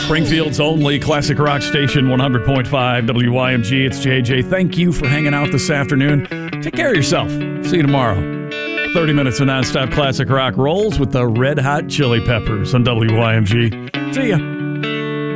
Springfield's only classic rock station, 100.5 WYMG. It's JJ. Thank you for hanging out this afternoon. Take care of yourself. See you tomorrow. 30 minutes of nonstop classic rock rolls with the Red Hot Chili Peppers on WYMG. See ya.